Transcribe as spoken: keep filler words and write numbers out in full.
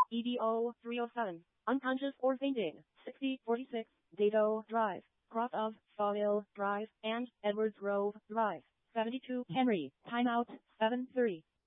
E D O three oh seven, unconscious or fainting, sixty forty-six, Dado Drive, cross of Sawhill Drive and Edwards Grove Drive, seventy-two Henry, timeout, seven thirty.